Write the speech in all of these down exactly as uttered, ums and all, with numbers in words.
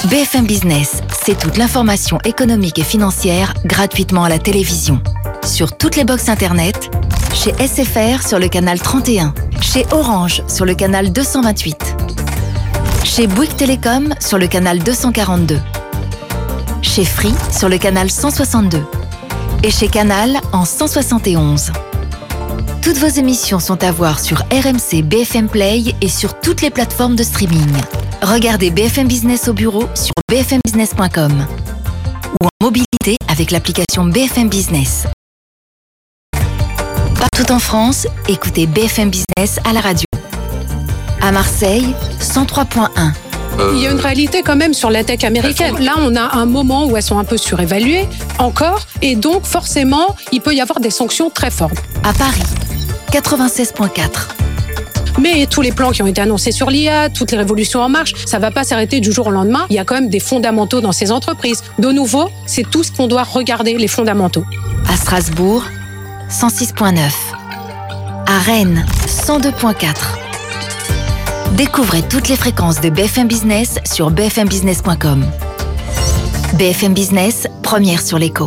B F M Business, c'est toute l'information économique et financière gratuitement à la télévision. Sur toutes les box internet, chez S F R sur le canal trente et un, chez Orange sur le canal deux cent vingt-huit, chez Bouygues Télécom sur le canal deux cent quarante-deux, chez Free sur le canal cent soixante-deux et chez Canal en cent soixante et onze. Toutes vos émissions sont à voir sur R M C B F M Play et sur toutes les plateformes de streaming. Regardez B F M Business au bureau sur b f m business point com ou en mobilité avec l'application B F M Business. Partout en France, écoutez B F M Business à la radio. À Marseille, cent trois point un. Il y a une réalité quand même sur la tech américaine. Là, on a un moment où elles sont un peu surévaluées, encore, et donc forcément, il peut y avoir des sanctions très fortes. À Paris, quatre-vingt-seize point quatre. Mais tous les plans qui ont été annoncés sur l'I A, toutes les révolutions en marche, ça ne va pas s'arrêter du jour au lendemain. Il y a quand même des fondamentaux dans ces entreprises. De nouveau, c'est tout ce qu'on doit regarder, les fondamentaux. À Strasbourg, cent six point neuf. À Rennes, cent deux point quatre. Découvrez toutes les fréquences de B F M Business sur b f m business point com. B F M Business, première sur l'écho.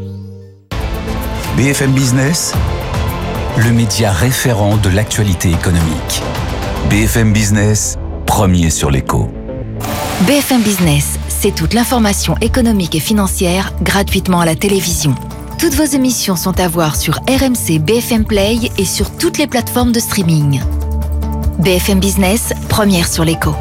B F M Business, le média référent de l'actualité économique. B F M Business, premier sur l'écho. B F M Business, c'est toute l'information économique et financière gratuitement à la télévision. Toutes vos émissions sont à voir sur R M C B F M Play et sur toutes les plateformes de streaming. B F M Business, première sur l'écho.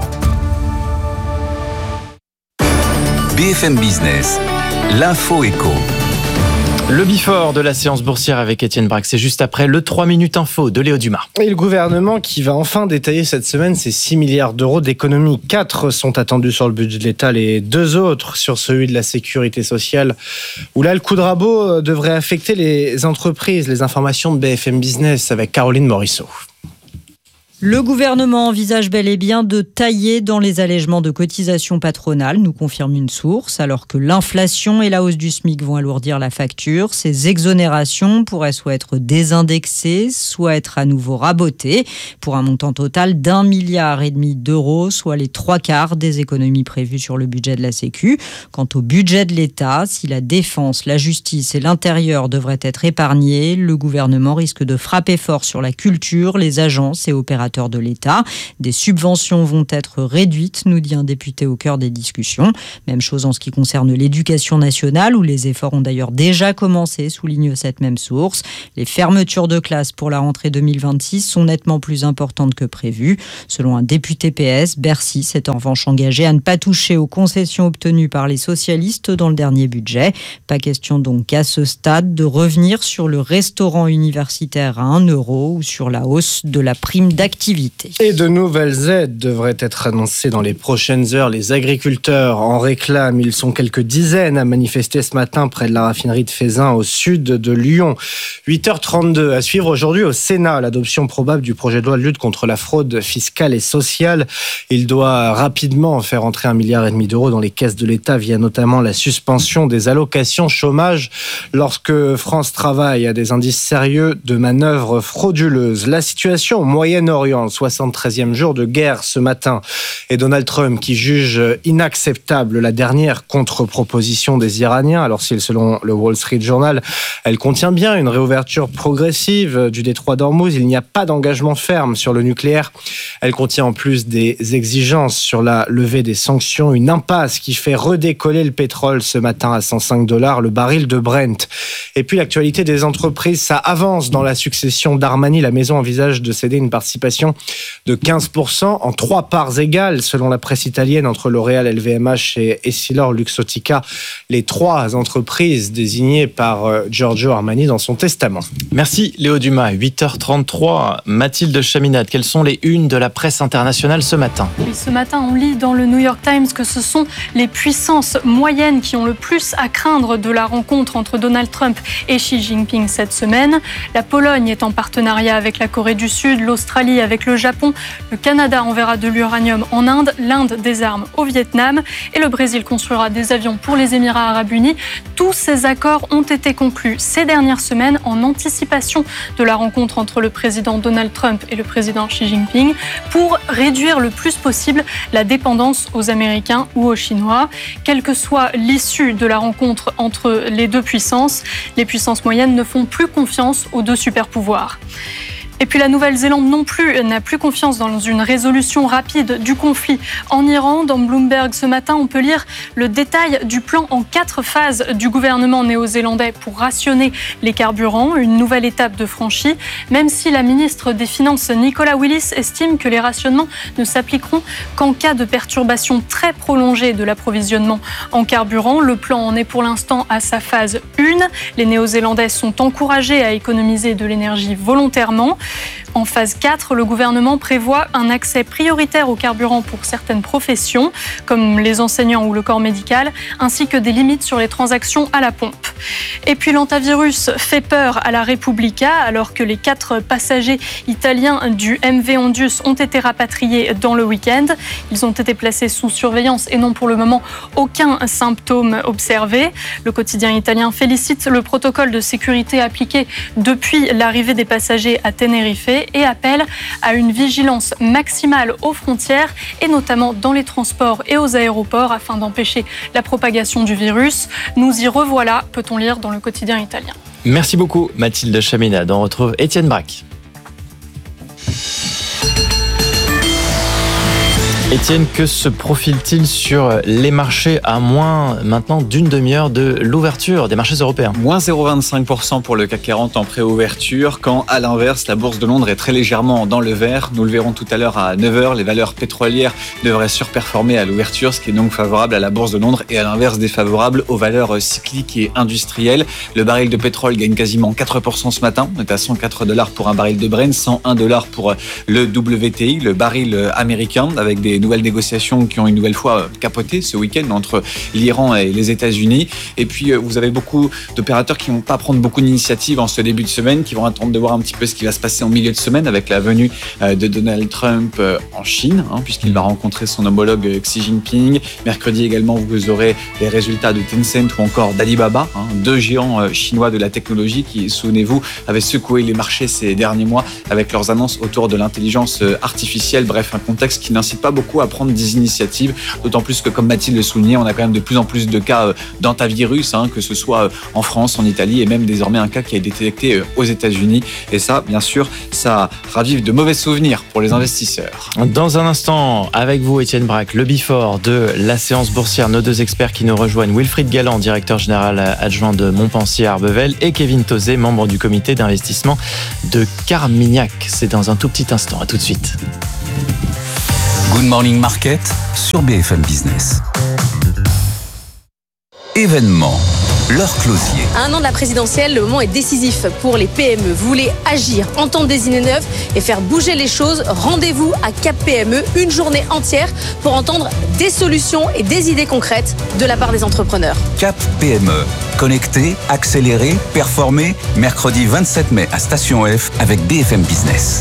B F M Business, l'info écho. Le Before de la séance boursière avec Étienne Braque, c'est juste après le trois minutes info de Léo Dumas. Et le gouvernement qui va enfin détailler cette semaine ses six milliards d'euros d'économies. quatre sont attendus sur le budget de l'État, les deux autres sur celui de la sécurité sociale, où là le coup de rabot devrait affecter les entreprises. Les informations de B F M Business avec Caroline Morisseau. Le gouvernement envisage bel et bien de tailler dans les allègements de cotisations patronales, nous confirme une source, alors que l'inflation et la hausse du SMIC vont alourdir la facture. Ces exonérations pourraient soit être désindexées, soit être à nouveau rabotées, pour un montant total d'un milliard et demi d'euros, soit les trois quarts des économies prévues sur le budget de la Sécu. Quant au budget de l'État, si la défense, la justice et l'intérieur devraient être épargnés, le gouvernement risque de frapper fort sur la culture, les agences et opérateurs de l'État. Des subventions vont être réduites, nous dit un député au cœur des discussions. Même chose en ce qui concerne l'éducation nationale, où les efforts ont d'ailleurs déjà commencé, souligne cette même source. Les fermetures de classes pour la rentrée deux mille vingt-six sont nettement plus importantes que prévu. Selon un député P S, Bercy s'est en revanche engagé à ne pas toucher aux concessions obtenues par les socialistes dans le dernier budget. Pas question donc à ce stade de revenir sur le restaurant universitaire à un euro ou sur la hausse de la prime d'activité. Et de nouvelles aides devraient être annoncées dans les prochaines heures. Les agriculteurs en réclament. Ils sont quelques dizaines à manifester ce matin près de la raffinerie de Feyzin au sud de Lyon. huit heures trente-deux. À suivre aujourd'hui au Sénat l'adoption probable du projet de loi de lutte contre la fraude fiscale et sociale. Il doit rapidement faire entrer un milliard et demi d'euros dans les caisses de l'État via notamment la suspension des allocations chômage lorsque France Travail a des indices sérieux de manœuvres frauduleuses. La situation au Moyen-Orient, le soixante-treizième jour de guerre ce matin, et Donald Trump qui juge inacceptable la dernière contre-proposition des Iraniens. Alors si selon le Wall Street Journal, elle contient bien une réouverture progressive du détroit d'Ormuz, il n'y a pas d'engagement ferme sur le nucléaire. Elle contient en plus des exigences sur la levée des sanctions, une impasse qui fait redécoller le pétrole ce matin à cent cinq dollars le baril de Brent. Et puis l'actualité des entreprises, ça avance dans la succession d'Armani. La maison envisage de céder une participation de quinze pour cent en trois parts égales, selon la presse italienne, entre L'Oréal, L V M H et Essilor Luxottica, les trois entreprises désignées par Giorgio Armani dans son testament. Merci Léo Dumas. huit heures trente-trois. Mathilde Chaminade, quelles sont les unes de la presse internationale ce matin ? Oui, ce matin, on lit dans le New York Times que ce sont les puissances moyennes qui ont le plus à craindre de la rencontre entre Donald Trump et Xi Jinping cette semaine. La Pologne est en partenariat avec la Corée du Sud, l'Australie avec avec le Japon. Le Canada enverra de l'uranium en Inde, l'Inde des armes au Vietnam et le Brésil construira des avions pour les Émirats arabes unis. Tous ces accords ont été conclus ces dernières semaines en anticipation de la rencontre entre le président Donald Trump et le président Xi Jinping pour réduire le plus possible la dépendance aux Américains ou aux Chinois. Quelle que soit l'issue de la rencontre entre les deux puissances, les puissances moyennes ne font plus confiance aux deux superpouvoirs. Et puis la Nouvelle-Zélande non plus n'a plus confiance dans une résolution rapide du conflit en Iran. Dans Bloomberg ce matin, on peut lire le détail du plan en quatre phases du gouvernement néo-zélandais pour rationner les carburants. Une nouvelle étape de franchie, même si la ministre des Finances Nicola Willis estime que les rationnements ne s'appliqueront qu'en cas de perturbation très prolongée de l'approvisionnement en carburant. Le plan en est pour l'instant à sa phase un. Les Néo-Zélandais sont encouragés à économiser de l'énergie volontairement. En phase quatre, le gouvernement prévoit un accès prioritaire au carburant pour certaines professions, comme les enseignants ou le corps médical, ainsi que des limites sur les transactions à la pompe. Et puis l'antivirus fait peur à la Repubblica, alors que les quatre passagers italiens du M V Ondius ont été rapatriés dans le week-end. Ils ont été placés sous surveillance et n'ont pour le moment aucun symptôme observé. Le quotidien italien félicite le protocole de sécurité appliqué depuis l'arrivée des passagers à Tenerife et appelle à une vigilance maximale aux frontières et notamment dans les transports et aux aéroports afin d'empêcher la propagation du virus. Nous y revoilà, peut-on lire dans le quotidien italien. Merci beaucoup Mathilde Chaminade. On retrouve Étienne Braque. Étienne, que se profile-t-il sur les marchés à moins maintenant d'une demi-heure de l'ouverture des marchés européens ? Moins zéro virgule vingt-cinq pour cent pour le C A C quarante en pré-ouverture, quand à l'inverse, la bourse de Londres est très légèrement dans le vert. Nous le verrons tout à l'heure à neuf heures. Les valeurs pétrolières devraient surperformer à l'ouverture, ce qui est donc favorable à la bourse de Londres et à l'inverse défavorable aux valeurs cycliques et industrielles. Le baril de pétrole gagne quasiment quatre pour cent ce matin. On est à cent quatre dollars pour un baril de Brent, cent un dollars pour le W T I, le baril américain, avec des nouvelles négociations qui ont une nouvelle fois capoté ce week-end entre l'Iran et les États-Unis. Et puis, vous avez beaucoup d'opérateurs qui ne vont pas prendre beaucoup d'initiatives en ce début de semaine, qui vont attendre de voir un petit peu ce qui va se passer en milieu de semaine avec la venue de Donald Trump en Chine, hein, puisqu'il va rencontrer son homologue Xi Jinping. Mercredi également, vous aurez les résultats de Tencent ou encore d'Alibaba, hein, deux géants chinois de la technologie qui, souvenez-vous, avaient secoué les marchés ces derniers mois avec leurs annonces autour de l'intelligence artificielle. Bref, un contexte qui n'incite pas beaucoup à prendre des initiatives, d'autant plus que, comme Mathilde le soulignait, on a quand même de plus en plus de cas d'antivirus, hein, que ce soit en France, en Italie et même désormais un cas qui a été détecté aux États-Unis. Et ça, bien sûr, ça ravive de mauvais souvenirs pour les investisseurs. Dans un instant, avec vous, Étienne Braque, le before de la séance boursière, nos deux experts qui nous rejoignent, Wilfried Galland, directeur général adjoint de Montpensier Arbevel, et Kevin Tauzet, membre du comité d'investissement de Carmignac. C'est dans un tout petit instant. À tout de suite. Good Morning Market sur B F M Business. Événement, l'heure closier. À un an de la présidentielle, le moment est décisif pour les P M E. Vous voulez agir, entendre des idées neuves et faire bouger les choses? Rendez-vous à Cap P M E, une journée entière pour entendre des solutions et des idées concrètes de la part des entrepreneurs. Cap P M E, connecter, accélérer, performer, mercredi vingt-sept mai à Station F avec B F M Business.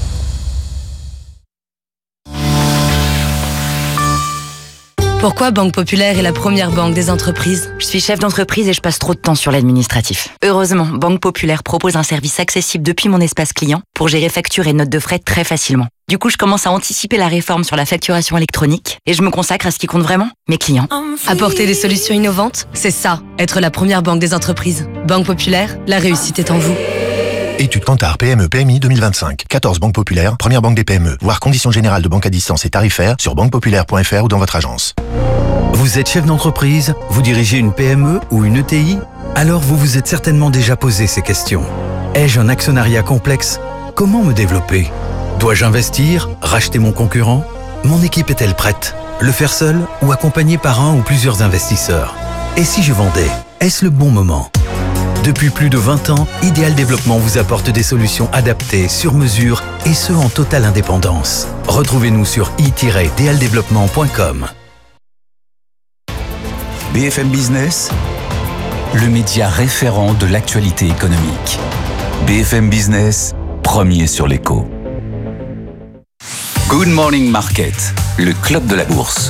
Pourquoi Banque Populaire est la première banque des entreprises? Je suis chef d'entreprise et je passe trop de temps sur l'administratif. Heureusement, Banque Populaire propose un service accessible depuis mon espace client pour gérer factures et notes de frais très facilement. Du coup, je commence à anticiper la réforme sur la facturation électronique et je me consacre à ce qui compte vraiment, mes clients. Apporter des solutions innovantes, c'est ça, être la première banque des entreprises. Banque Populaire, la réussite est en vous. Étude Kantar P M E P M I deux mille vingt-cinq. quatorze banques populaires, première banque des P M E. Voir conditions générales de banque à distance et tarifaires sur banque populaire point f r ou dans votre agence. Vous êtes chef d'entreprise? Vous dirigez une P M E ou une E T I? Alors vous vous êtes certainement déjà posé ces questions. Ai-je un actionnariat complexe? Comment me développer? Dois-je investir? Racheter mon concurrent? Mon équipe est-elle prête? Le faire seul ou accompagné par un ou plusieurs investisseurs? Et si je vendais? Est-ce le bon moment? Depuis plus de vingt ans, Ideal Développement vous apporte des solutions adaptées, sur mesure et ce en totale indépendance. Retrouvez-nous sur i tiret ideal développement point com. B F M Business, le média référent de l'actualité économique. B F M Business, premier sur l'écho. Good Morning Market, le club de la bourse.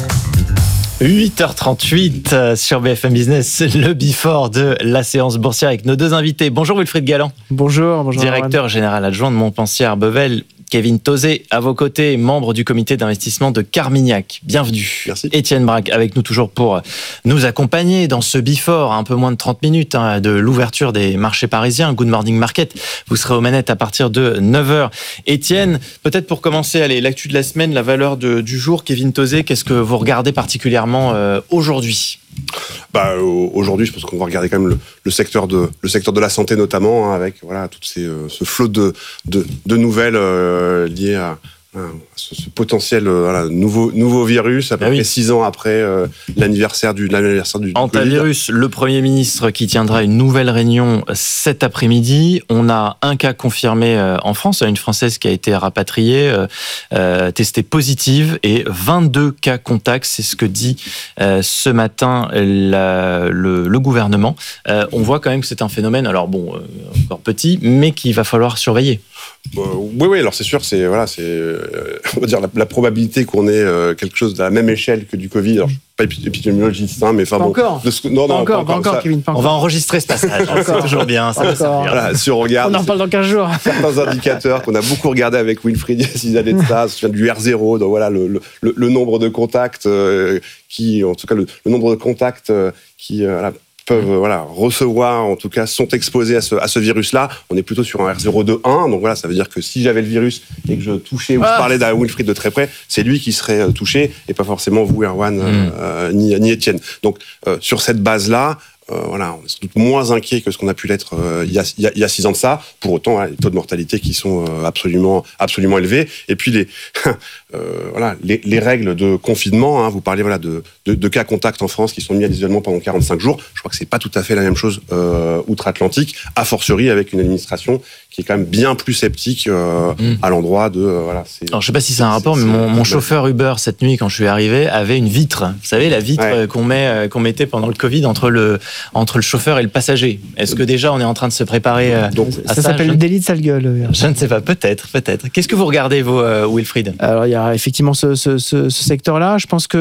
huit heures trente-huit sur B F M Business, le Before de la séance boursière avec nos deux invités. Bonjour Wilfried Galland. Bonjour, bonjour. Directeur Arman. général adjoint de Montpensier Arbevel. Kevin Tauzet, à vos côtés, membre du comité d'investissement de Carmignac. Bienvenue. Merci. Étienne Braque, avec nous toujours pour nous accompagner dans ce Before, un peu moins de trente minutes, hein, de l'ouverture des marchés parisiens. Good Morning Market, vous serez aux manettes à partir de neuf heures. Étienne, peut-être pour commencer, allez, l'actu de la semaine, la valeur de, du jour. Kevin Tauzet, qu'est-ce que vous regardez particulièrement euh, aujourd'hui ? Bah, aujourd'hui, je pense qu'on va regarder quand même le, le secteur de le secteur de la santé notamment, hein, avec voilà tout ces euh, ce flot de de, de nouvelles euh, liées à, à ce, ce potentiel euh, voilà, nouveau nouveau virus à peu ah près oui. six ans après euh, l'anniversaire du l'anniversaire du Antivirus. Le Premier ministre qui tiendra une nouvelle réunion cet après-midi. On a un cas confirmé en France, une Française qui a été rapatriée, euh, euh, testée positive, et vingt-deux cas contacts. C'est ce que dit euh, ce matin la, le, le gouvernement. Euh, on voit quand même que c'est un phénomène, alors bon, euh, encore petit, mais qu'il va falloir surveiller. Euh, oui, oui. Alors c'est sûr, c'est voilà, c'est euh, on va dire la, la probabilité qu'on ait euh, quelque chose de la même échelle que du Covid. Alors, je suis pas épidémiologiste, hein, mais enfin pas bon. Encore. De ce, non, pas non, encore, pas encore. Pas encore, ça, Kevin, pas on encore. va enregistrer ce passage. C'est toujours bien. Ça va servir. Voilà, si on regarde, on en reparle dans quinze jours. Certains indicateurs qu'on a beaucoup regardé avec Wilfried il y a six années de ça, ça du R zéro, donc voilà le, le, le nombre de contacts euh, qui, en tout cas le, le nombre de contacts euh, qui euh, voilà, peuvent euh, voilà, recevoir, en tout cas, sont exposés à ce, à ce virus-là. On est plutôt sur un R zéro de un. Donc voilà, ça veut dire que si j'avais le virus et que je touchais ou ah. je parlais d'un Wilfried de très près, c'est lui qui serait touché et pas forcément vous, Erwan, mm. euh, ni, ni Étienne. Donc euh, sur cette base-là, Euh, voilà, on est sans doute moins inquiet que ce qu'on a pu l'être euh, il, y a, il, y a, il y a six ans de ça. Pour autant, voilà, les taux de mortalité qui sont euh, absolument, absolument élevés. Et puis les, euh, voilà, les, les règles de confinement. Hein, vous parlez voilà de, de, de cas contacts en France qui sont mis à l'isolement pendant quarante-cinq jours. Je crois que c'est pas tout à fait la même chose euh, outre-Atlantique. A fortiori avec une administration qui est quand même bien plus sceptique euh, mmh. à l'endroit de euh, voilà. C'est, Alors je sais pas si c'est un rapport, mais mon, mon chauffeur Uber cette nuit quand je suis arrivé avait une vitre. Vous savez la vitre ouais. qu'on met, qu'on mettait pendant le Covid entre le entre le chauffeur et le passager. Est-ce que déjà on est en train de se préparer euh, Donc, à ça, ça s'appelle le délit de sale gueule. Je ne sais pas, peut-être, peut-être. Qu'est-ce que vous regardez vous, euh, Wilfried ? Alors il y a effectivement ce, ce, ce, ce secteur-là. Je pense que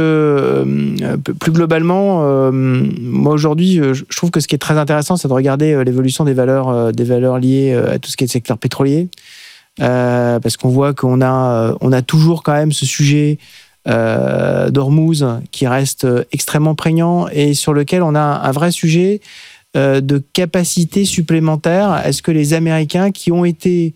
euh, plus globalement, euh, moi aujourd'hui, je trouve que ce qui est très intéressant, c'est de regarder l'évolution des valeurs, euh, des valeurs liées à tout ce qui est le secteur pétrolier, euh, parce qu'on voit qu'on a, on a toujours quand même ce sujet Euh, d'Ormuz qui reste extrêmement prégnant et sur lequel on a un vrai sujet euh, de capacité supplémentaire. Est-ce que les Américains qui ont été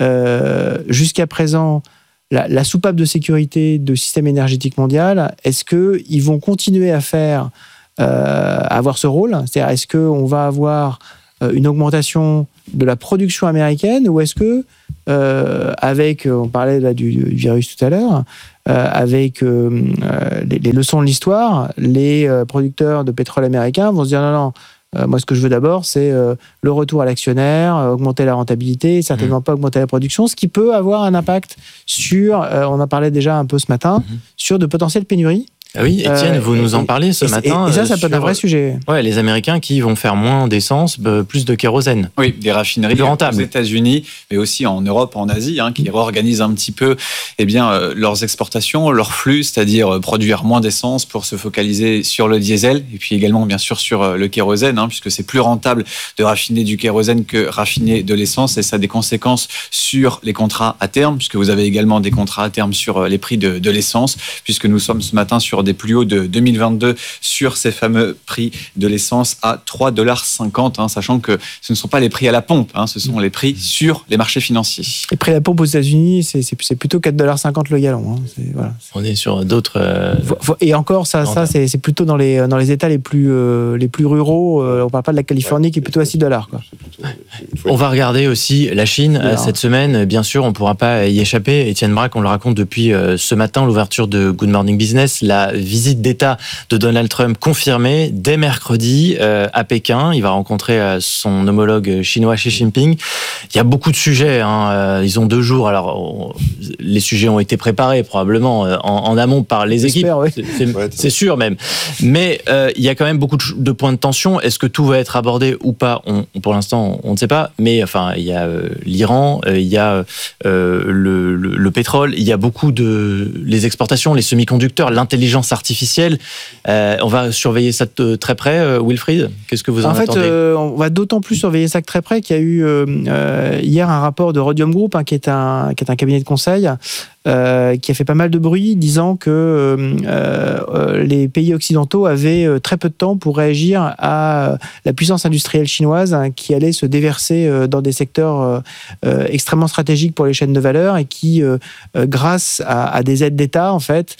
euh, jusqu'à présent la, la soupape de sécurité du système énergétique mondial, est-ce qu'ils vont continuer à faire euh, à avoir ce rôle ? C'est-à-dire, est-ce qu'on va avoir une augmentation de la production américaine ou est-ce que, euh, avec, on parlait là du, du virus tout à l'heure, euh, avec euh, les, les leçons de l'histoire, les euh, producteurs de pétrole américains vont se dire non, non, euh, moi ce que je veux d'abord c'est euh, le retour à l'actionnaire, euh, augmenter la rentabilité, certainement mmh. pas augmenter la production, ce qui peut avoir un impact sur, euh, on en parlait déjà un peu ce matin, mmh. sur de potentielles pénuries. Ah oui, Étienne, euh, vous nous en parlez ce et, matin. Et, et ça, ça peut être un vrai sujet. Ouais, les Américains qui vont faire moins d'essence, plus de kérosène. Oui, des raffineries plus rentables aux États-Unis, mais aussi en Europe, en Asie, hein, qui réorganisent un petit peu, eh bien, euh, leurs exportations, leurs flux, c'est-à-dire euh, produire moins d'essence pour se focaliser sur le diesel, et puis également, bien sûr, sur euh, le kérosène, hein, puisque c'est plus rentable de raffiner du kérosène que raffiner de l'essence, et ça a des conséquences sur les contrats à terme, puisque vous avez également des contrats à terme sur euh, les prix de, de l'essence, puisque nous sommes ce matin sur des plus hauts de deux mille vingt-deux sur ces fameux prix de l'essence à trois dollars cinquante, hein, sachant que ce ne sont pas les prix à la pompe, hein, ce sont les prix sur les marchés financiers. Les prix à la pompe aux États-Unis, c'est, c'est, c'est plutôt quatre dollars cinquante le gallon. Hein, c'est, voilà. On est sur d'autres. Euh... Et encore, ça, ça c'est, c'est plutôt dans les, dans les États les plus, euh, les plus ruraux. Euh, on ne parle pas de la Californie qui est plutôt à six dollars. Quoi. On va regarder aussi la Chine euh, cette semaine. Bien sûr, on ne pourra pas y échapper. Étienne Braque, on le raconte depuis euh, ce matin, l'ouverture de Good Morning Business. La la visite d'État de Donald Trump confirmée dès mercredi euh, à Pékin. Il va rencontrer euh, son homologue chinois Xi Jinping. Il y a beaucoup de sujets. Hein. Ils ont deux jours. Alors, on, les sujets ont été préparés probablement en, en amont par les équipes. Oui. C'est, c'est, ouais, c'est sûr même. Mais euh, il y a quand même beaucoup de, de points de tension. Est-ce que tout va être abordé ou pas? on, Pour l'instant, on ne sait pas. Mais enfin, il y a euh, l'Iran, euh, il y a euh, le, le, le pétrole, il y a beaucoup de les exportations, les semi-conducteurs, l'intelligence artificielle. Euh, on va surveiller ça de très près, euh, Wilfried. Qu'est-ce que vous en, en attendez? En fait, euh, on va d'autant plus surveiller ça de très près qu'il y a eu euh, euh, hier un rapport de Rhodium Group, hein, qui est un qui est un cabinet de conseil. Euh, qui a fait pas mal de bruit, disant que euh, euh, les pays occidentaux avaient euh, très peu de temps pour réagir à la puissance industrielle chinoise, hein, qui allait se déverser euh, dans des secteurs euh, euh, extrêmement stratégiques pour les chaînes de valeur et qui, euh, euh, grâce à, à des aides d'État, en fait,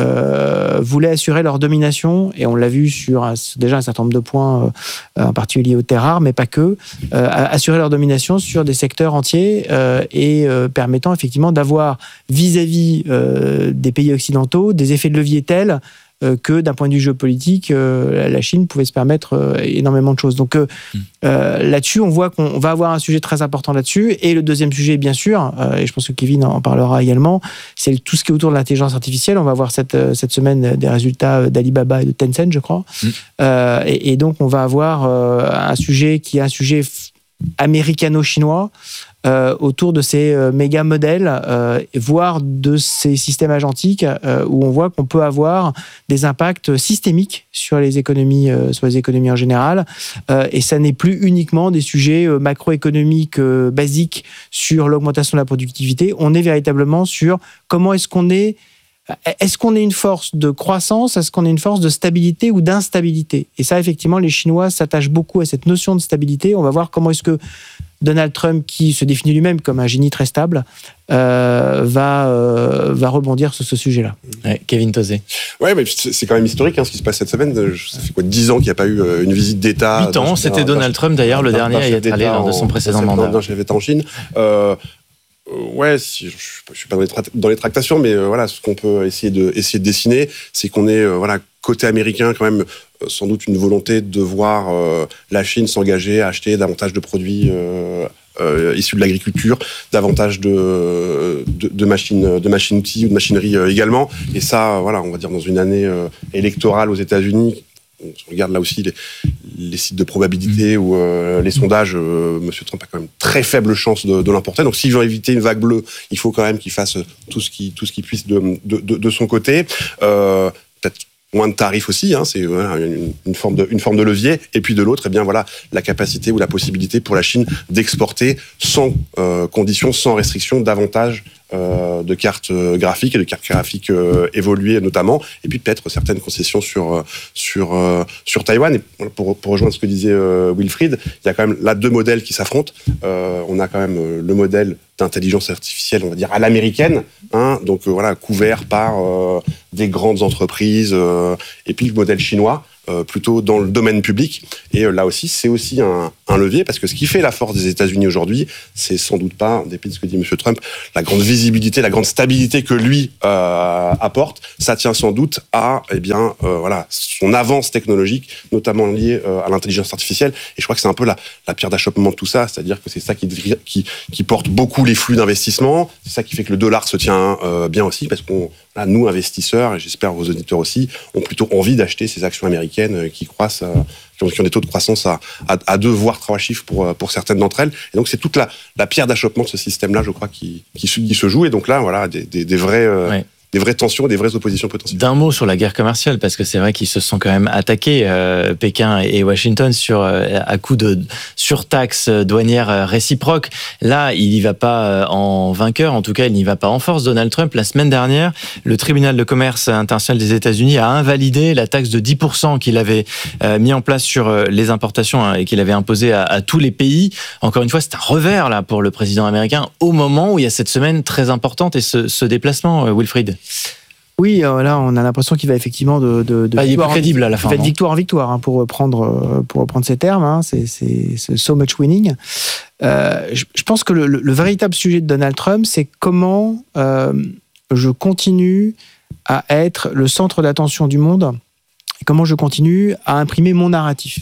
euh, voulaient assurer leur domination. Et on l'a vu sur un, déjà un certain nombre de points, euh, en particulier aux terres rares, mais pas que, euh, assurer leur domination sur des secteurs entiers euh, et euh, permettant effectivement d'avoir vis-à-vis euh, des pays occidentaux des effets de levier tels euh, que d'un point de vue géopolitique, euh, la Chine pouvait se permettre euh, énormément de choses. Donc euh, mmh. euh, là-dessus, on voit qu'on va avoir un sujet très important là-dessus. Et le deuxième sujet, bien sûr, euh, et je pense que Kevin en parlera également, c'est tout ce qui est autour de l'intelligence artificielle. On va voir cette, cette semaine des résultats d'Alibaba et de Tencent, je crois. Mmh. Euh, et, et donc, on va avoir euh, un sujet qui est un sujet américano-chinois, Euh, autour de ces euh, méga modèles, euh, voire de ces systèmes agentiques, euh, où on voit qu'on peut avoir des impacts systémiques sur les économies, euh, sur les économies en général. Euh, et ça n'est plus uniquement des sujets euh, macroéconomiques euh, basiques sur l'augmentation de la productivité. On est véritablement sur comment est-ce qu'on est Est-ce qu'on est une force de croissance? Est-ce qu'on est une force de stabilité ou d'instabilité? Et ça, effectivement, les Chinois s'attachent beaucoup à cette notion de stabilité. On va voir comment est-ce que Donald Trump, qui se définit lui-même comme un génie très stable, euh, va, euh, va rebondir sur ce sujet-là. Ouais, Kevin Tosé. Ouais, mais c'est quand même historique, hein, ce qui se passe cette semaine. Ça fait quoi, dix ans qu'il n'y a pas eu une visite d'État? huit ans, c'était Donald Trump d'ailleurs, le dernier à y être allé lors de son précédent mandat. D'un chef d'État en Chine. Euh, Ouais, si, je ne suis pas dans les, tra- dans les tractations, mais euh, voilà, ce qu'on peut essayer de, essayer de dessiner, c'est qu'on est, euh, voilà, côté américain, quand même, euh, sans doute une volonté de voir euh, la Chine s'engager à acheter davantage de produits euh, euh, issus de l'agriculture, davantage de, de, de machines, de machines-outils ou de machinerie euh, également. Et ça, voilà, on va dire dans une année euh, électorale aux États-Unis. On regarde là aussi les, les sites de probabilité ou euh, les sondages, euh, M. Trump a quand même très faible chance de, de l'emporter. Donc s'il veut éviter une vague bleue, il faut quand même qu'il fasse tout ce qu'il, tout ce qu'il puisse de, de, de, de son côté. Euh, peut-être moins de tarifs aussi, hein, c'est voilà, une, une, forme de, une forme de levier. Et puis de l'autre, eh bien, voilà, la capacité ou la possibilité pour la Chine d'exporter sans euh, conditions, sans restrictions, davantage Euh, de cartes graphiques et de cartes graphiques euh, évoluées notamment, et puis peut-être certaines concessions sur euh, sur euh, sur Taïwan. Et pour, pour rejoindre ce que disait euh, Wilfried, il y a quand même là deux modèles qui s'affrontent. Euh, on a quand même euh, le modèle d'intelligence artificielle, on va dire à l'américaine, hein, donc euh, voilà, couvert par euh, des grandes entreprises, euh, et puis le modèle chinois. Euh, plutôt dans le domaine public. Et euh, là aussi, c'est aussi un, un levier, parce que ce qui fait la force des États-Unis aujourd'hui, c'est sans doute pas, en dépit de ce que dit M. Trump, la grande visibilité, la grande stabilité que lui euh, apporte. Ça tient sans doute à eh bien, euh, voilà, son avance technologique, notamment liée euh, à l'intelligence artificielle. Et je crois que c'est un peu la, la pierre d'achoppement de tout ça, c'est-à-dire que c'est ça qui, qui, qui porte beaucoup les flux d'investissement. C'est ça qui fait que le dollar se tient euh, bien aussi, parce qu'on, là, nous, investisseurs, et j'espère vos auditeurs aussi, ont plutôt envie d'acheter ces actions américaines qui croissent, qui ont, qui ont des taux de croissance à, à, à deux voire trois chiffres pour, pour certaines d'entre elles. Et donc c'est toute la, la pierre d'achoppement de ce système-là, je crois, qui, qui, qui se joue. Et donc là, voilà, des, des, des vrais. Euh, ouais. des vraies tensions, des vraies oppositions potentielles. D'un mot sur la guerre commerciale, parce que c'est vrai qu'ils se sont quand même attaqués, euh, Pékin et Washington, sur, euh, à coup de surtaxes douanières réciproques. Là, il n'y va pas en vainqueur, en tout cas, il n'y va pas en force. Donald Trump, la semaine dernière, le tribunal de commerce international des États-Unis a invalidé la taxe de dix pour cent qu'il avait euh, mis en place sur euh, les importations, hein, et qu'il avait imposée à, à tous les pays. Encore une fois, c'est un revers là pour le président américain au moment où il y a cette semaine très importante et ce, ce déplacement, euh, Wilfried. Oui, euh, là, on a l'impression qu'il va effectivement de, de, de ah, il est plus crédible à la fin. Il va de victoire en victoire, hein, pour reprendre pour reprendre ces termes. Hein, c'est, c'est, c'est so much winning. Euh, je, je pense que le, le, le véritable sujet de Donald Trump, c'est comment euh, je continue à être le centre d'attention du monde et comment je continue à imprimer mon narratif.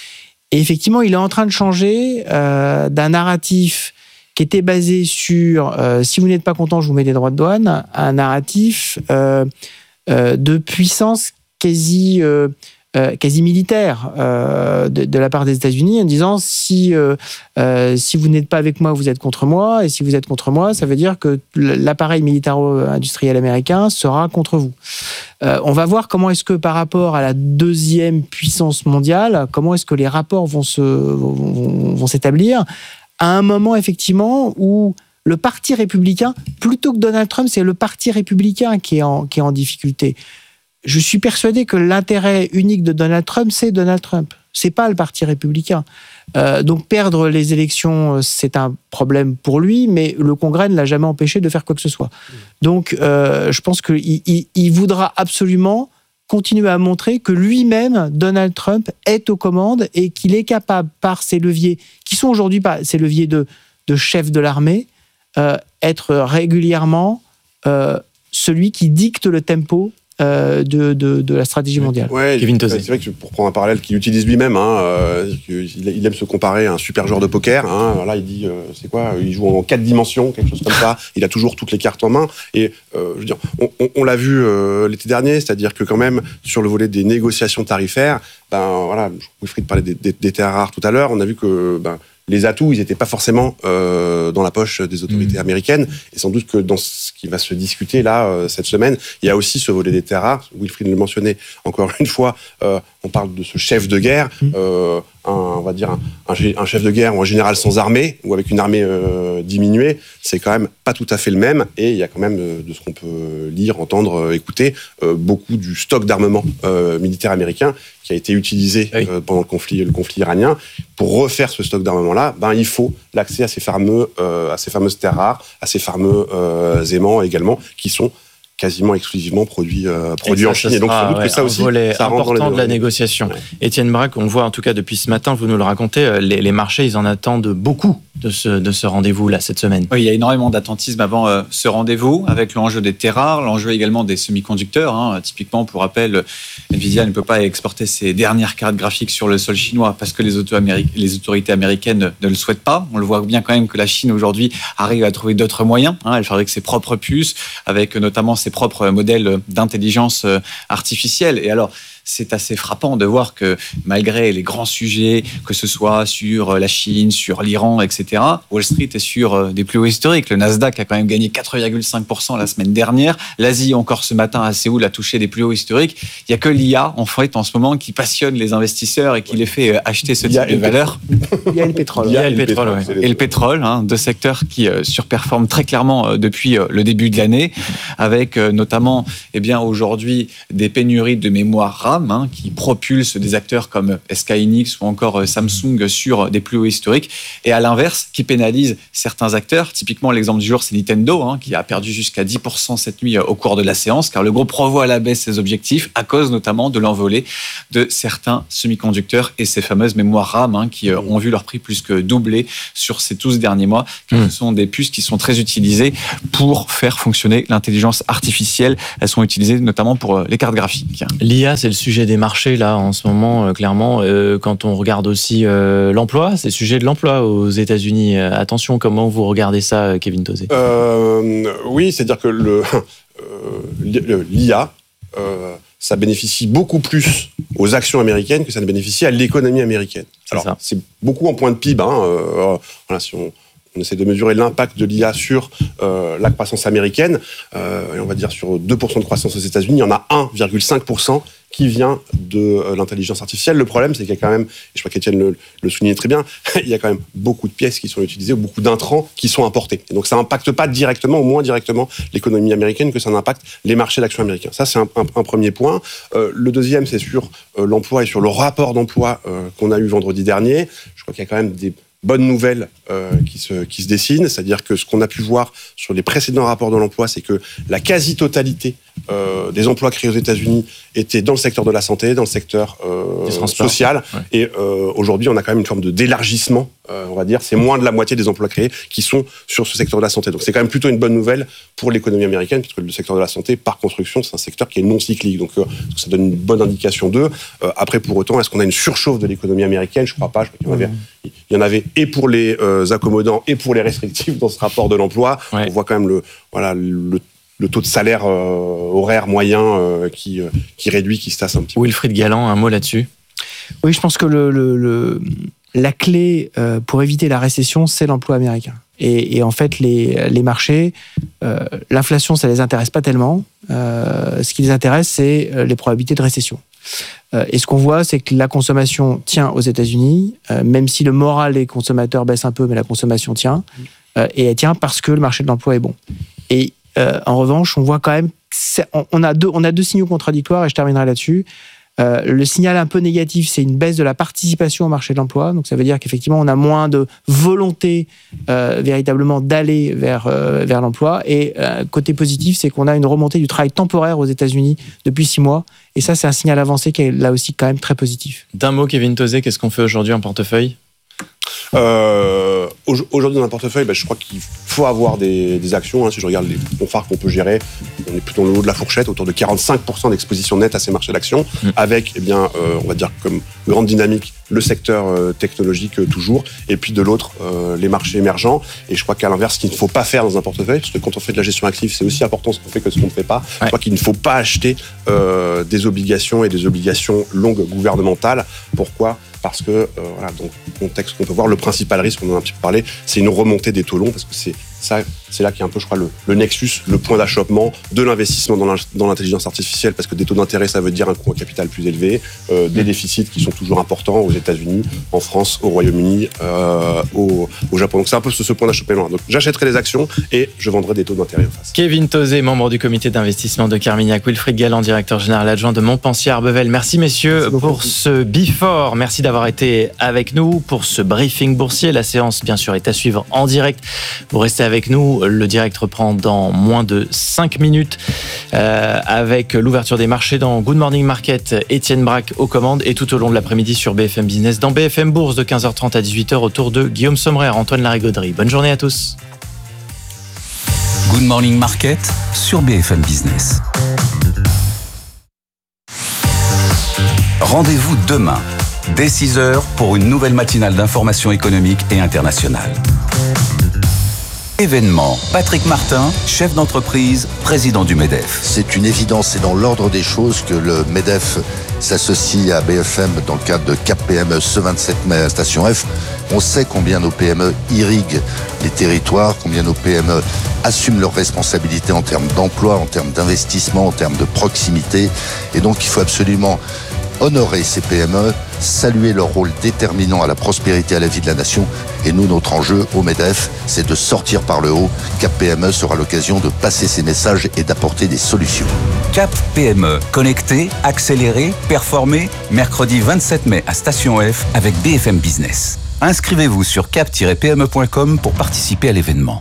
Et effectivement, il est en train de changer euh, d'un narratif qui était basé sur euh, si vous n'êtes pas content, je vous mets des droits de douane, à un narratif euh, euh, de puissance quasi euh, Euh, quasi militaire euh, de, de la part des États-Unis en disant si, euh, euh, si vous n'êtes pas avec moi, vous êtes contre moi, et si vous êtes contre moi, ça veut dire que l'appareil militaro-industriel américain sera contre vous. Euh, on va voir comment est-ce que par rapport à la deuxième puissance mondiale, comment est-ce que les rapports vont, se, vont, vont s'établir à un moment effectivement où le parti républicain, plutôt que Donald Trump, c'est le parti républicain qui est en, qui est en difficulté. Je suis persuadé que l'intérêt unique de Donald Trump, c'est Donald Trump. C'est pas le parti républicain. Euh, donc perdre les élections, c'est un problème pour lui, mais le Congrès ne l'a jamais empêché de faire quoi que ce soit. Donc euh, je pense qu'il il, il voudra absolument continuer à montrer que lui-même, Donald Trump, est aux commandes et qu'il est capable, par ses leviers, qui sont aujourd'hui pas ses leviers de, de chef de l'armée, euh, être régulièrement euh, celui qui dicte le tempo Euh, de, de, de la stratégie mondiale. Ouais, Kevin Tozé. C'est vrai que pour prendre un parallèle qu'il utilise lui-même, hein, euh, il aime se comparer à un super joueur de poker. Hein, là, il dit, euh, c'est quoi, il joue en quatre dimensions, quelque chose comme ça. Il a toujours toutes les cartes en main. Et euh, je veux dire, on, on, on l'a vu euh, l'été dernier, c'est-à-dire que quand même sur le volet des négociations tarifaires, ben voilà, Wilfried parlait des, des, des terres rares tout à l'heure. On a vu que ben, les atouts, ils n'étaient pas forcément euh, dans la poche des autorités mmh. américaines. Et sans doute que dans ce qui va se discuter là, euh, cette semaine, il y a aussi ce volet des terres rares. Wilfried le mentionnait encore une fois, euh, on parle de ce chef de guerre, mmh. euh, un, on va dire un, un chef de guerre ou un général sans armée, ou avec une armée euh, diminuée, c'est quand même pas tout à fait le même. Et il y a quand même, de ce qu'on peut lire, entendre, écouter, euh, beaucoup du stock d'armement euh, militaire américain qui a été utilisé oui. euh, pendant le conflit, le conflit iranien. Pour refaire ce stock d'armement-là, ben, il faut l'accès à ces, fameux, euh, à ces fameuses terres rares, à ces fameux euh, aimants également, qui sont quasiment exclusivement produits, euh, produits en Chine. Et donc, sans doute ouais, que ça aussi, ça rentre dans les de la négociation. Ouais. Étienne Braque, on le voit en tout cas depuis ce matin, vous nous le racontez, les, les marchés, ils en attendent beaucoup de ce, de ce rendez-vous-là, cette semaine. Oui, il y a énormément d'attentisme avant euh, ce rendez-vous, avec l'enjeu des terres rares, l'enjeu également des semi-conducteurs. Hein. Typiquement, pour rappel, Nvidia ne peut pas exporter ses dernières cartes graphiques sur le sol chinois parce que les, auto- les autorités américaines ne le souhaitent pas. On le voit bien quand même que la Chine, aujourd'hui, arrive à trouver d'autres moyens. Hein. Elle fabrique ses propres puces, avec notamment ses propres modèles d'intelligence artificielle. Et alors, c'est assez frappant de voir que malgré les grands sujets, que ce soit sur la Chine, sur l'Iran, et cetera, Wall Street est sur des plus hauts historiques. Le Nasdaq a quand même gagné quatre virgule cinq pour cent la semaine dernière. L'Asie, encore ce matin à Séoul, a touché des plus hauts historiques. Il n'y a que l'I A, en fait, en ce moment, qui passionne les investisseurs et qui les fait acheter ce type de valeurs. Il y a le pétrole. Il y a le pétrole, ouais. Et le pétrole, hein, deux secteurs qui euh, surperforment très clairement euh, depuis euh, le début de l'année, avec euh, notamment, eh bien, aujourd'hui, des pénuries de mémoire RAM, Hein, qui propulse des acteurs comme S K Hynix ou encore Samsung sur des plus hauts historiques, et à l'inverse, qui pénalise certains acteurs. Typiquement, l'exemple du jour, c'est Nintendo, hein, qui a perdu jusqu'à dix pour cent cette nuit au cours de la séance, car le groupe revoit à la baisse ses objectifs à cause notamment de l'envolée de certains semi-conducteurs et ces fameuses mémoires RAM hein, qui ont vu leur prix plus que doubler sur ces douze derniers mois. Mmh. Ce sont des puces qui sont très utilisées pour faire fonctionner l'intelligence artificielle. Elles sont utilisées notamment pour les cartes graphiques. L'I A, c'est le sujet des marchés là en ce moment, euh, clairement. Euh, quand on regarde aussi euh, l'emploi, c'est le sujet de l'emploi aux États-Unis. Euh, attention, comment vous regardez ça, Kevin Tozé ? euh, Oui, c'est-à-dire que le, euh, l'I A, euh, ça bénéficie beaucoup plus aux actions américaines que ça ne bénéficie à l'économie américaine. C'est Alors, ça. c'est beaucoup en point de P I B. Hein, euh, voilà, si on On essaie de mesurer l'impact de l'I A sur euh, la croissance américaine. Euh, et on va dire sur deux pour cent de croissance aux États-Unis, il y en a un virgule cinq pour cent qui vient de euh, l'intelligence artificielle. Le problème, c'est qu'il y a quand même, et je crois qu'Étienne le, le soulignait très bien, il y a quand même beaucoup de pièces qui sont utilisées, ou beaucoup d'intrants qui sont importés. Et donc ça n'impacte pas directement, ou moins directement, l'économie américaine que ça n'impacte les marchés d'actions américains. Ça, c'est un, un, un premier point. Euh, le deuxième, c'est sur euh, l'emploi et sur le rapport d'emploi euh, qu'on a eu vendredi dernier. Je crois qu'il y a quand même des bonne nouvelle euh, qui, se, qui se dessine, c'est-à-dire que ce qu'on a pu voir sur les précédents rapports de l'emploi, c'est que la quasi-totalité euh, des emplois créés aux États-Unis étaient dans le secteur de la santé, dans le secteur euh, social. Ouais. Et euh, aujourd'hui, on a quand même une forme de d'élargissement, euh, on va dire. C'est moins de la moitié des emplois créés qui sont sur ce secteur de la santé. Donc c'est quand même plutôt une bonne nouvelle pour l'économie américaine, puisque le secteur de la santé, par construction, c'est un secteur qui est non cyclique. Donc euh, ça donne une bonne indication d'eux. Euh, après, pour autant, est-ce qu'on a une surchauffe de l'économie américaine ? Je ne crois pas. Je crois qu'il y en avait, il y en avait et pour les euh, accommodants et pour les restrictifs dans ce rapport de l'emploi. Ouais. On voit quand même le, voilà, le le taux de salaire euh, horaire moyen euh, qui, euh, qui réduit, qui se tasse un petit peu. Wilfried Galland, un mot là-dessus ? Oui, je pense que le, le, le, la clé euh, pour éviter la récession, c'est l'emploi américain. Et, et en fait, les, les marchés, euh, l'inflation, ça ne les intéresse pas tellement. Euh, ce qui les intéresse, c'est les probabilités de récession. Euh, et ce qu'on voit, c'est que la consommation tient aux États-Unis, euh, même si le moral des consommateurs baisse un peu, mais la consommation tient. Euh, et elle tient parce que le marché de l'emploi est bon. Et Euh, en revanche, on voit quand même, on a deux, on a deux signaux contradictoires et je terminerai là-dessus. Euh, le signal un peu négatif, c'est une baisse de la participation au marché de l'emploi. Donc ça veut dire qu'effectivement, on a moins de volonté euh, véritablement d'aller vers euh, vers l'emploi. Et euh, côté positif, c'est qu'on a une remontée du travail temporaire aux États-Unis depuis six mois. Et ça, c'est un signal avancé qui est là aussi quand même très positif. D'un mot, Kevin Tozé, qu'est-ce qu'on fait aujourd'hui en portefeuille ? Euh, aujourd'hui dans un portefeuille, ben, je crois qu'il faut avoir des, des actions. Hein. Si je regarde les bons phares qu'on peut gérer, on est plutôt dans le haut de la fourchette, autour de quarante-cinq pour cent d'exposition nette à ces marchés d'actions, mmh. avec, eh bien, euh, on va dire comme grande dynamique, le secteur euh, technologique euh, toujours, et puis de l'autre, euh, les marchés émergents. Et je crois qu'à l'inverse, ce qu'il ne faut pas faire dans un portefeuille, parce que quand on fait de la gestion active, c'est aussi important ce qu'on fait que ce qu'on ne fait pas. Ouais. Je crois qu'il ne faut pas acheter euh, des obligations et des obligations longues gouvernementales. Pourquoi ? Parce que, euh, voilà, dans le contexte qu'on peut voir, le principal risque, on en a un petit peu parlé, c'est une remontée des taux longs, parce que c'est ça, c'est là qu'il y a un peu, je crois, le, le nexus, le point d'achoppement de l'investissement dans, dans l'intelligence artificielle, parce que des taux d'intérêt, ça veut dire un coût en capital plus élevé, euh, des déficits qui sont toujours importants aux États-Unis, en France, au Royaume-Uni, euh, au, au Japon. Donc c'est un peu ce, ce point d'achoppement. Donc j'achèterai des actions et je vendrai des taux d'intérêt en face. Kevin Tozé, membre du comité d'investissement de Carmignac, Wilfried Galland, directeur général adjoint de Montpensier Arbevel. Merci messieurs Merci pour ce Before. Merci d'avoir été avec nous pour ce briefing boursier. La séance, bien sûr, est à suivre en direct. Vous restez avec nous. Le direct reprend dans moins de cinq minutes euh, avec l'ouverture des marchés dans Good Morning Market. Étienne Braque aux commandes et tout au long de l'après-midi sur B F M Business dans B F M Bourse de quinze heures trente à dix-huit heures autour de Guillaume Sommerer, Antoine Larigauderie. Bonne journée à tous. Good Morning Market sur B F M Business. Rendez-vous demain, dès six heures, pour une nouvelle matinale d'information économique et internationale. Événement, Patrick Martin, chef d'entreprise, président du MEDEF. C'est une évidence, c'est dans l'ordre des choses que le MEDEF s'associe à B F M dans le cadre de Cap P M E ce vingt-sept mai à Station F. On sait combien nos P M E irriguent les territoires, combien nos P M E assument leurs responsabilités en termes d'emploi, en termes d'investissement, en termes de proximité. Et donc il faut absolument honorer ces P M E, saluer leur rôle déterminant à la prospérité et à la vie de la nation. Et nous, notre enjeu au MEDEF, c'est de sortir par le haut. Cap P M E sera l'occasion de passer ces messages et d'apporter des solutions. Cap P M E, connecté, accéléré, performé, mercredi vingt-sept mai à Station F avec B F M Business. Inscrivez-vous sur cap tiret p m e point com pour participer à l'événement.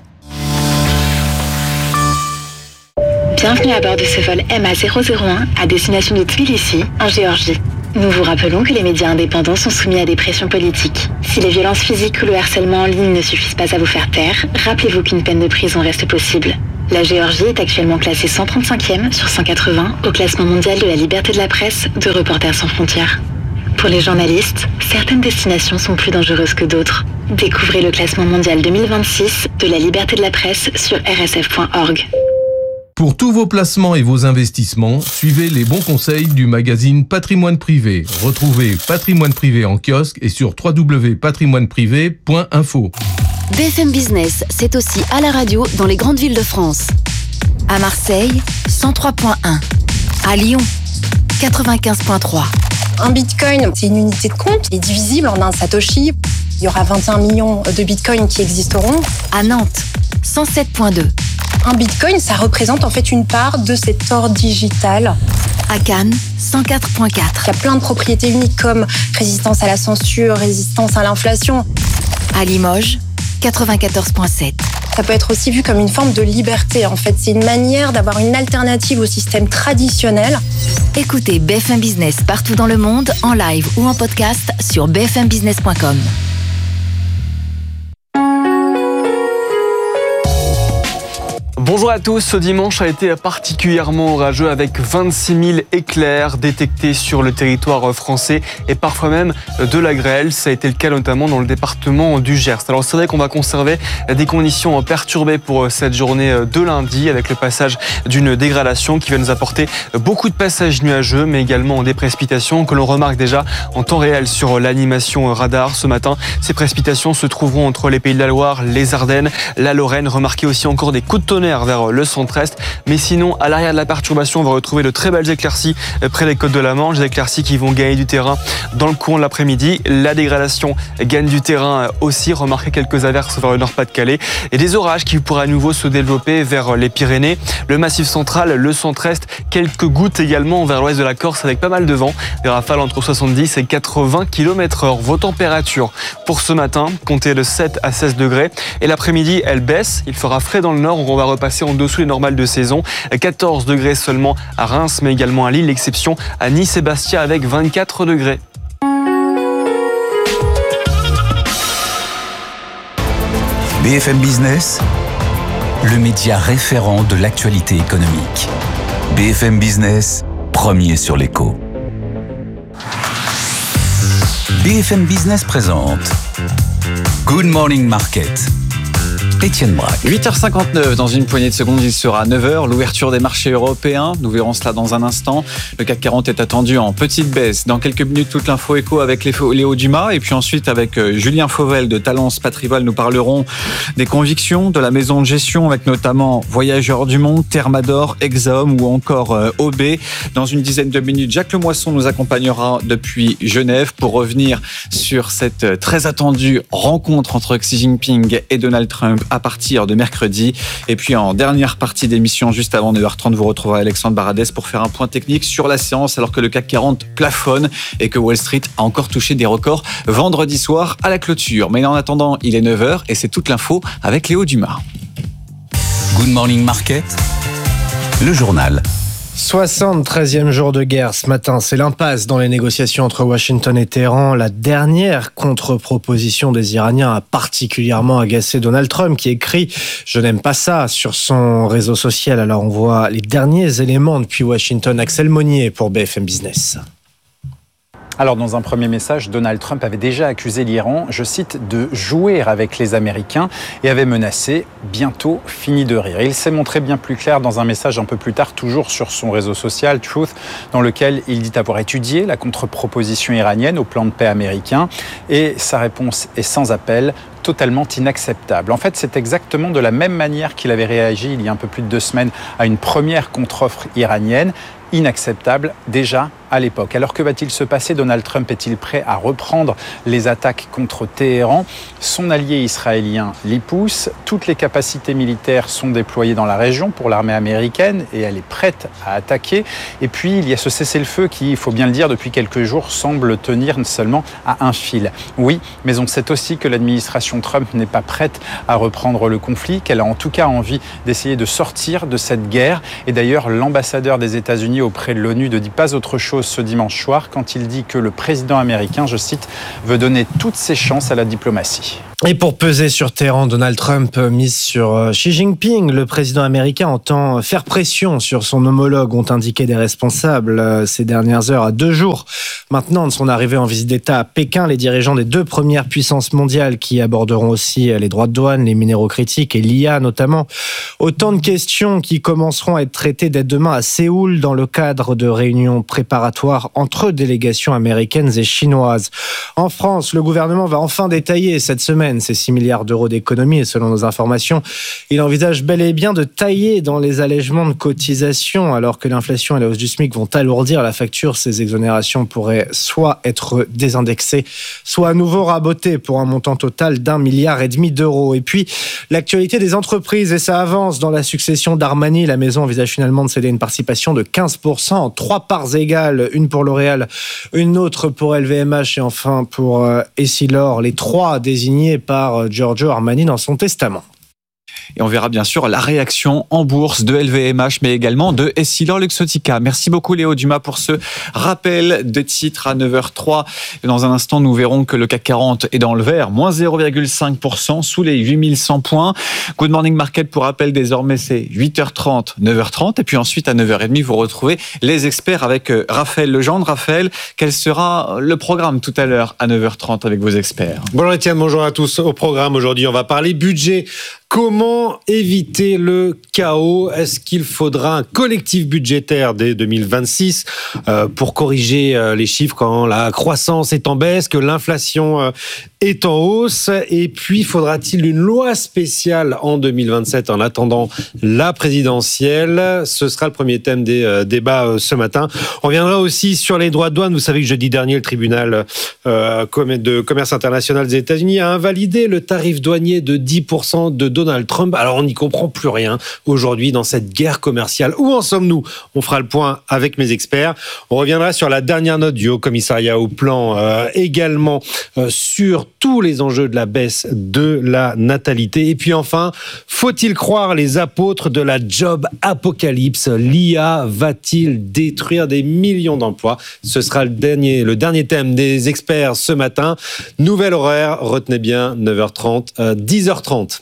Bienvenue à bord de ce vol M A zéro zéro un à destination de Tbilissi, en Géorgie. Nous vous rappelons que les médias indépendants sont soumis à des pressions politiques. Si les violences physiques ou le harcèlement en ligne ne suffisent pas à vous faire taire, rappelez-vous qu'une peine de prison reste possible. La Géorgie est actuellement classée cent trente-cinquième sur cent quatre-vingts au classement mondial de la liberté de la presse de Reporters sans frontières. Pour les journalistes, certaines destinations sont plus dangereuses que d'autres. Découvrez le classement mondial deux mille vingt-six de la liberté de la presse sur r s f point org. Pour tous vos placements et vos investissements, suivez les bons conseils du magazine Patrimoine Privé. Retrouvez Patrimoine Privé en kiosque et sur w w w point patrimoine privé point info. B F M Business, c'est aussi à la radio dans les grandes villes de France. À Marseille, cent trois point un. À Lyon, quatre-vingt-quinze point trois. Un bitcoin, c'est une unité de compte, il est divisible en un satoshi. Il y aura vingt et un millions de bitcoins qui existeront. À Nantes, cent sept point deux. Un bitcoin, ça représente en fait une part de cet or digital. À Cannes, cent quatre point quatre. Il y a plein de propriétés uniques comme résistance à la censure, résistance à l'inflation. À Limoges, quatre-vingt-quatorze point sept. Ça peut être aussi vu comme une forme de liberté. En fait, c'est une manière d'avoir une alternative au système traditionnel. Écoutez B F M Business partout dans le monde, en live ou en podcast sur b f m business point com. Bonjour à tous, ce dimanche a été particulièrement orageux avec vingt-six mille éclairs détectés sur le territoire français et parfois même de la grêle. Ça a été le cas notamment dans le département du Gers. Alors c'est vrai qu'on va conserver des conditions perturbées pour cette journée de lundi avec le passage d'une dégradation qui va nous apporter beaucoup de passages nuageux mais également des précipitations que l'on remarque déjà en temps réel sur l'animation radar ce matin. Ces précipitations se trouveront entre les Pays de la Loire, les Ardennes, la Lorraine. Remarquez aussi encore des coups de tonnerre vers le centre-est, mais sinon à l'arrière de la perturbation on va retrouver de très belles éclaircies près des côtes de la Manche, des éclaircies qui vont gagner du terrain dans le courant de l'après-midi. La dégradation gagne du terrain aussi, remarquez quelques averses vers le Nord-Pas-de-Calais et des orages qui pourraient à nouveau se développer vers les Pyrénées, le Massif central, le centre-est, quelques gouttes également vers l'ouest de la Corse avec pas mal de vent, des rafales entre soixante-dix et quatre-vingts kilomètres heure. Vos températures pour ce matin, comptez de sept à seize degrés et l'après-midi elle baisse, il fera frais dans le nord où on va repartir passer en dessous des normales de saison. quatorze degrés seulement à Reims, mais également à Lille, l'exception à Nice et Bastia avec vingt-quatre degrés. B F M Business, le média référent de l'actualité économique. B F M Business, premier sur l'écho. B F M Business présente Good Morning Market. Étienne Braque. huit heures cinquante-neuf, dans une poignée de secondes, il sera neuf heures. L'ouverture des marchés européens, nous verrons cela dans un instant. Le C A C quarante est attendu en petite baisse. Dans quelques minutes, toute l'info éco avec Léo Dumas. Et puis ensuite, avec Julien Fauvel de Talence Patrival, nous parlerons des convictions de la maison de gestion, avec notamment Voyageurs du Monde, Thermador, Exaum ou encore O B. Dans une dizaine de minutes, Jacques Lemoisson nous accompagnera depuis Genève pour revenir sur cette très attendue rencontre entre Xi Jinping et Donald Trump à partir de mercredi. Et puis en dernière partie d'émission, juste avant neuf heures trente, vous retrouverez Alexandre Baradès pour faire un point technique sur la séance alors que le C A C quarante plafonne et que Wall Street a encore touché des records vendredi soir à la clôture. Mais en attendant, il est neuf heures et c'est toute l'info avec Léo Dumas. Good Morning Market, le journal. soixante-treizième jour de guerre ce matin, c'est l'impasse dans les négociations entre Washington et Téhéran. La dernière contre-proposition des Iraniens a particulièrement agacé Donald Trump qui écrit « Je n'aime pas ça » sur son réseau social. Alors on voit les derniers éléments depuis Washington. Axel Monnier pour B F M Business. Alors, dans un premier message, Donald Trump avait déjà accusé l'Iran, je cite, de jouer avec les Américains et avait menacé « bientôt fini de rire ». Il s'est montré bien plus clair dans un message un peu plus tard, toujours sur son réseau social, Truth, dans lequel il dit avoir étudié la contre-proposition iranienne au plan de paix américain et sa réponse est sans appel, totalement inacceptable. En fait, c'est exactement de la même manière qu'il avait réagi il y a un peu plus de deux semaines à une première contre-offre iranienne, inacceptable déjà à l'époque. Alors que va-t-il se passer ? Donald Trump est-il prêt à reprendre les attaques contre Téhéran ? Son allié israélien l'y pousse. Toutes les capacités militaires sont déployées dans la région pour l'armée américaine et elle est prête à attaquer. Et puis, il y a ce cessez-le-feu qui, il faut bien le dire, depuis quelques jours, semble tenir seulement à un fil. Oui, mais on sait aussi que l'administration Trump n'est pas prête à reprendre le conflit, qu'elle a en tout cas envie d'essayer de sortir de cette guerre. Et d'ailleurs, l'ambassadeur des États-Unis auprès de l'ONU ne dit pas autre chose ce dimanche soir quand il dit que le président américain, je cite, veut donner toutes ses chances à la diplomatie. Et pour peser sur Téhéran, Donald Trump mise sur Xi Jinping. Le président américain entend faire pression sur son homologue, ont indiqué des responsables ces dernières heures. À deux jours maintenant de son arrivée en visite d'État à Pékin, les dirigeants des deux premières puissances mondiales qui aborderont aussi les droits de douane, les minéraux critiques et l'I A notamment. Autant de questions qui commenceront à être traitées dès demain à Séoul dans le cadre de réunions préparatoires entre délégations américaines et chinoises. En France, le gouvernement va enfin détailler cette semaine ces six milliards d'euros d'économies et selon nos informations, il envisage bel et bien de tailler dans les allègements de cotisations alors que l'inflation et la hausse du SMIC vont alourdir la facture. Ces exonérations pourraient soit être désindexées, soit à nouveau rabotées pour un montant total d'un milliard et demi d'euros. Et puis, l'actualité des entreprises et ça avance dans la succession d'Armani. La maison envisage finalement de céder une participation de quinze pour cent en trois parts égales, une pour L'Oréal, une autre pour L V M H et enfin pour Essilor, les trois désignés par Giorgio Armani dans son testament. Et on verra bien sûr la réaction en bourse de L V M H, mais également de Essilor-Luxottica. Merci beaucoup Léo Dumas pour ce rappel des titres à neuf heures zéro trois. Et dans un instant, nous verrons que le C A C quarante est dans le vert, moins zéro virgule cinq pour cent, sous les huit mille cent points. Good Morning Market, pour rappel, désormais c'est huit heures trente, neuf heures trente. Et puis ensuite, à neuf heures trente, vous retrouvez les experts avec Raphaël Legendre. Raphaël, quel sera le programme tout à l'heure à neuf heures trente avec vos experts? Bonjour Étienne, bonjour à tous. Au programme aujourd'hui, on va parler budget. Comment éviter le chaos? Est-ce qu'il faudra un collectif budgétaire dès deux mille vingt-six euh, pour corriger euh, les chiffres quand la croissance est en baisse, que l'inflation euh, est en hausse? Et puis, faudra-t-il une loi spéciale en deux mille vingt-sept en attendant la présidentielle? Ce sera le premier thème des euh, débats euh, ce matin. On reviendra aussi sur les droits de douane. Vous savez que jeudi dernier, le tribunal euh, de commerce international des États-Unis a invalidé le tarif douanier de dix pour cent de Donald Trump. Alors on n'y comprend plus rien aujourd'hui dans cette guerre commerciale. Où en sommes-nous? On fera le point avec mes experts. On reviendra sur la dernière note du Haut Commissariat au Plan, euh, également euh, sur tous les enjeux de la baisse de la natalité. Et puis enfin, faut-il croire les apôtres de la job apocalypse? L'I A va-t-il détruire des millions d'emplois? Ce sera le dernier, le dernier thème des experts ce matin. Nouvel horaire, retenez bien, neuf heures trente, euh, dix heures trente.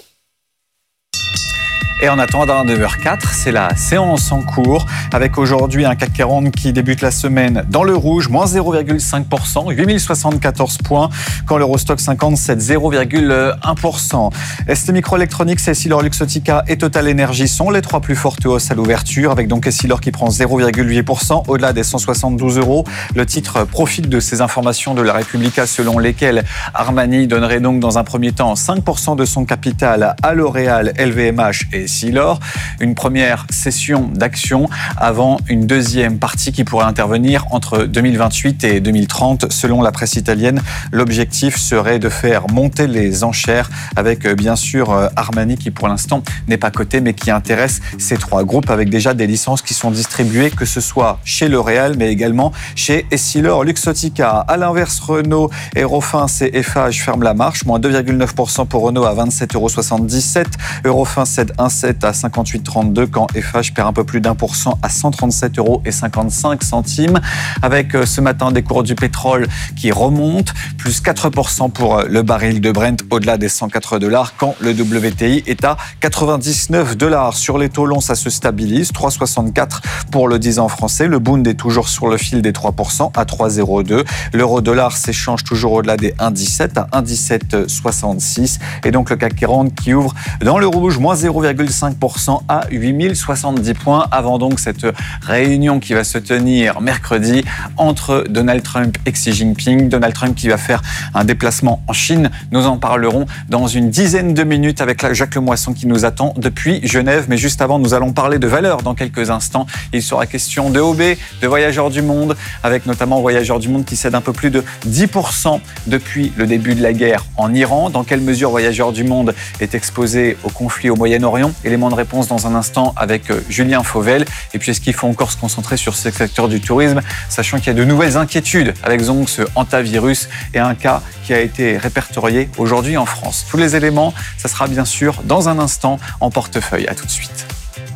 Et en attendant, à neuf heures zéro quatre, c'est la séance en cours, avec aujourd'hui un C A C quarante qui débute la semaine dans le rouge, moins zéro virgule cinq pour cent, huit mille soixante-quatorze points, quand l'Eurostock cinquante cède zéro virgule un pour cent. S T Microelectronics, Essilor-Luxottica et Total Energy sont les trois plus fortes hausses à l'ouverture, avec donc Essilor qui prend zéro virgule huit pour cent, au-delà des cent soixante-douze euros. Le titre profite de ces informations de la Repubblica selon lesquelles Armani donnerait donc dans un premier temps cinq pour cent de son capital à L'Oréal, L V M H et Essilor. Une première session d'actions avant une deuxième partie qui pourrait intervenir entre deux mille vingt-huit et deux mille trente. Selon la presse italienne, l'objectif serait de faire monter les enchères avec bien sûr Armani qui pour l'instant n'est pas coté mais qui intéresse ces trois groupes avec déjà des licences qui sont distribuées que ce soit chez L'Oréal mais également chez Essilor-Luxottica. À l'inverse, Renault, Eurofins et F H ferment la marche, moins deux virgule neuf pour cent pour Renault à vingt-sept euros soixante-dix-sept. Eurofins cède un sept à cinquante-huit virgule trente-deux quand F H perd un peu plus d'un pour cent à cent trente-sept euros cinquante-cinq centimes. Avec ce matin des cours du pétrole qui remontent, plus quatre pour cent pour le baril de Brent au-delà des cent quatre dollars quand le W T I est à quatre-vingt-dix-neuf dollars. Sur les taux longs, ça se stabilise, trois virgule soixante-quatre pour le dix ans français. Le Bund est toujours sur le fil des trois pour cent à trois virgule zéro deux. L'euro-dollar s'échange toujours au-delà des un virgule dix-sept à un virgule dix-sept soixante-six. Et donc le C A C quarante qui ouvre dans le rouge, moins zéro virgule cinq pour cent à huit mille soixante-dix points, avant donc cette réunion qui va se tenir mercredi entre Donald Trump et Xi Jinping. Donald Trump qui va faire un déplacement en Chine. Nous en parlerons dans une dizaine de minutes avec Jacques Lemoisson qui nous attend depuis Genève. Mais juste avant, nous allons parler de valeurs dans quelques instants. Il sera question de O B, de Voyageurs du Monde, avec notamment Voyageurs du Monde qui cède un peu plus de dix pour cent depuis le début de la guerre en Iran. Dans quelle mesure Voyageurs du Monde est exposé au conflit au Moyen-Orient? Élément de réponse dans un instant avec Julien Fauvel. Et puis, est-ce qu'il faut encore se concentrer sur ce secteur du tourisme, sachant qu'il y a de nouvelles inquiétudes avec donc ce hantavirus et un cas qui a été répertorié aujourd'hui en France. Tous les éléments, ça sera bien sûr dans un instant en portefeuille. À tout de suite.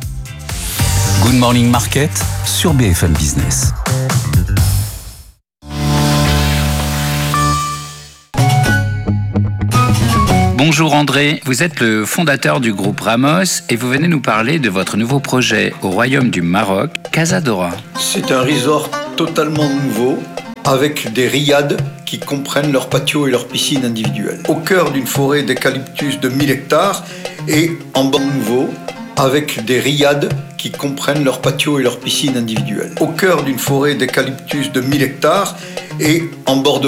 Good Morning Market sur B F M Business. Bonjour André, vous êtes le fondateur du groupe Ramos et vous venez nous parler de votre nouveau projet au Royaume du Maroc, Casadora. C'est un resort totalement nouveau, avec des riads qui comprennent leur patio et leur piscine individuelle. Au cœur d'une forêt d'eucalyptus de mille hectares et en bord nouveau, avec des riads qui comprennent leur patio et leur piscine individuelle. Au cœur d'une forêt d'eucalyptus de mille hectares et en bord de